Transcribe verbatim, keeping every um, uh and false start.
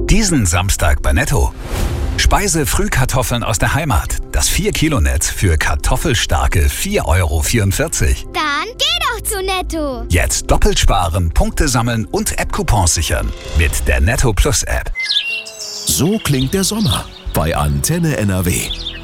Diesen Samstag bei Netto. Speise-Frühkartoffeln aus der Heimat. Das vier Kilo Netz für kartoffelstarke vier Euro vierundvierzig. Dann geh doch zu Netto. Jetzt doppelt sparen, Punkte sammeln und App-Coupons sichern. Mit der Netto Plus App. So klingt der Sommer bei Antenne N R W.